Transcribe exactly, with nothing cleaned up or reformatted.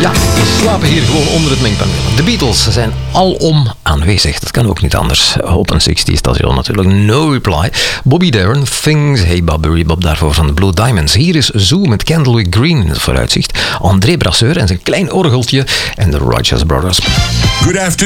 Ja, we slapen hier gewoon onder het mengpaneel. De Beatles zijn alom aanwezig. Dat kan ook niet anders. Op een zestig station natuurlijk. No Reply. Bobby Darin, Things, Hey Bob, Bob daarvoor van de Blue Diamonds. Hier is Zoo met Candlewick Green in het vooruitzicht. André Brasseur en zijn klein orgeltje en de Righteous Brothers. Good afternoon.